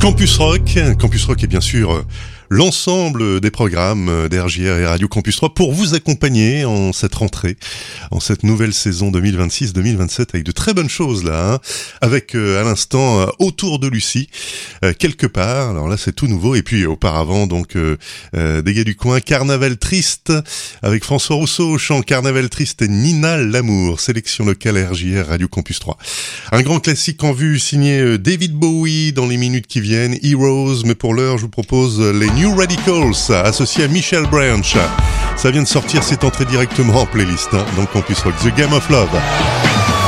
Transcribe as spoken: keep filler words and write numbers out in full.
Campus Rock, Campus Rock est bien sûr l'ensemble des programmes d'R J R et Radio Campus trois pour vous accompagner en cette rentrée, en cette nouvelle saison deux mille vingt-six deux mille vingt-sept avec de très bonnes choses là, hein, avec euh, à l'instant euh, Autour de Lucie, euh, quelque part, alors là c'est tout nouveau, et puis auparavant donc euh, euh, des gars du coin, Carnaval Triste avec François Rousseau au chant, Carnaval Triste et Nina Lamour, sélection locale R J R Radio Campus trois. Un grand classique en vue signé euh, David Bowie dans les minutes qui viennent, Heroes, mais pour l'heure je vous propose les New Radicals, associé à Michel Branch. Ça vient de sortir, c'est entré directement en playlist, hein, dans Campus Rock. The Game of Love.